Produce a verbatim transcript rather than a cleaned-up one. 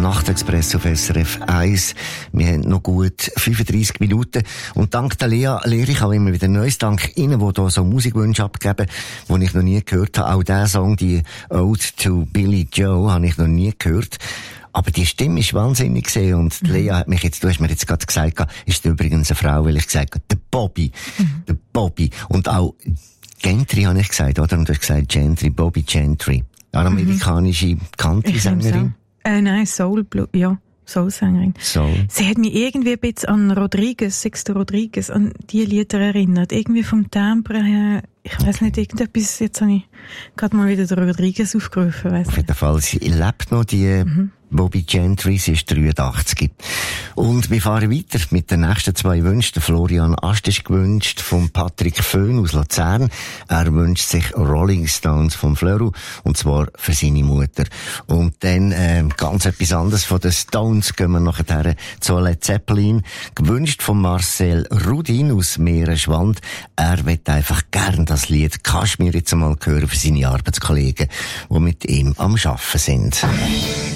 Nachtexpress auf S R F eins. Wir haben noch gut fünfunddreissig Minuten. Und dank der Lea lehre ich auch immer wieder Neues. Dank Ihnen, die hier so Musikwünsche abgeben, die ich noch nie gehört habe. Auch diesen Song, die Ode to Billy Joe, habe ich noch nie gehört. Aber die Stimme ist wahnsinnig gesehen. Und mhm. Lea hat mich jetzt, du hast mir jetzt gerade gesagt, ist übrigens eine Frau, weil ich gesagt habe, der Bobby. Mhm. Der Bobby. Und auch Gentry habe ich gesagt, oder? Und du hast gesagt Gentry, Bobby Gentry. Eine amerikanische Country-Sängerin. Äh, nein, Soul, ja, Soul-Sängerin. Soul. Sie hat mich irgendwie ein bisschen an Rodriguez, Sixto Rodriguez, an die Lieder erinnert. Irgendwie vom Timbre her, ich weiss okay. nicht, irgendetwas, jetzt habe ich gerade mal wieder den Rodriguez aufgerufen. Weiss Auf jeden Fall, sie lebt noch, die mhm. Bobby Gentry, sie ist dreiundachtzig. Und wir fahren weiter mit den nächsten zwei Wünschen. Florian Ast ist gewünscht von Patrick Föhn aus Luzern. Er wünscht sich Rolling Stones von Flöru, und zwar für seine Mutter. Und dann äh, ganz etwas anderes von den Stones gehen wir nachher zu Led Zeppelin. Gewünscht von Marcel Rudin aus Meerenschwand. Er will einfach gern das Lied Kaschmir jetzt einmal hören für seine Arbeitskollegen, die mit ihm am Arbeiten sind.